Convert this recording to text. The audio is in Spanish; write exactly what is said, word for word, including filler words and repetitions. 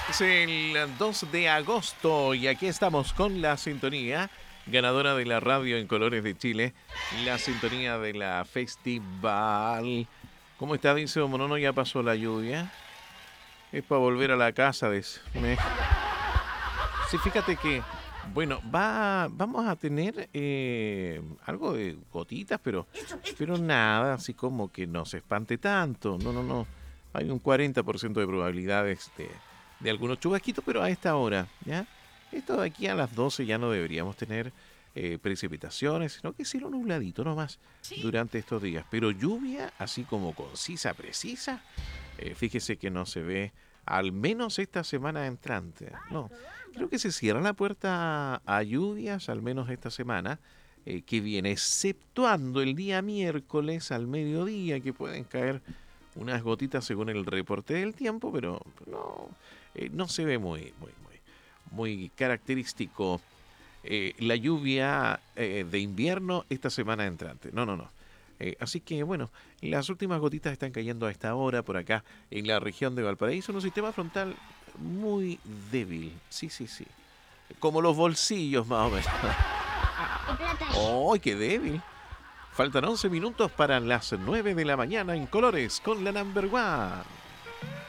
Es el dos de agosto y aquí estamos con la sintonía ganadora de la radio en colores de Chile, la sintonía de la festival. ¿Cómo está? Dice Don Monono, ya pasó la lluvia. Es para volver a la casa. Dice. Me- Sí, fíjate que, bueno, va, vamos a tener eh, algo de gotitas, pero, pero nada, así como que no se espante tanto. No, no, no. Hay un cuarenta por ciento de probabilidades de, de algunos chubasquitos, pero a esta hora, ¿ya? Esto de aquí a las doce ya no deberíamos tener eh, precipitaciones, sino que cielo nubladito nomás durante estos días. Pero lluvia, así como concisa, precisa, eh, fíjese que no se ve al menos esta semana entrante. No, creo que se cierra la puerta a lluvias, al menos esta semana eh, que viene, exceptuando el día miércoles al mediodía, que pueden caer unas gotitas según el reporte del tiempo, pero no, eh, no se ve muy, muy, muy, muy característico eh, la lluvia eh, de invierno esta semana entrante. No, no, no. Eh, así que bueno, las últimas gotitas están cayendo a esta hora por acá en la región de Valparaíso, en un sistema frontal muy débil. Sí, sí, sí. Como los bolsillos más o menos. ¡Oh, qué débil! Faltan once minutos para las nueve de la mañana en colores con la number one.